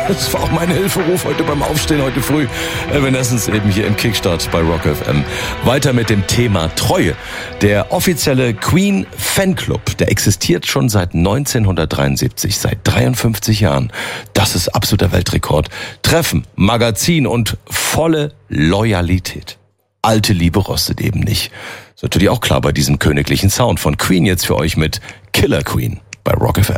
Das war auch mein Hilferuf heute beim Aufstehen heute früh. Evanescence eben hier im Kickstart bei Rock FM. Weiter mit dem Thema Treue. Der offizielle Queen Fanclub, der existiert schon seit 1973, seit 53 Jahren. Das ist absoluter Weltrekord. Treffen, Magazin und volle Loyalität. Alte Liebe rostet eben nicht. Ist natürlich auch klar bei diesem königlichen Sound von Queen jetzt für euch mit Killer Queen bei Rock FM.